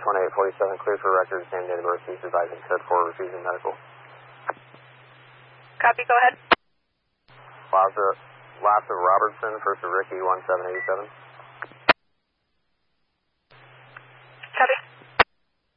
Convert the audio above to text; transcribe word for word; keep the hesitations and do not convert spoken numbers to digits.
twenty-eight forty-seven, cleared for records, name, date of birth, cease advising code four, refusing medical. Copy, go ahead. Last of, last of Robertson, first of Ricky, one seven eight seven.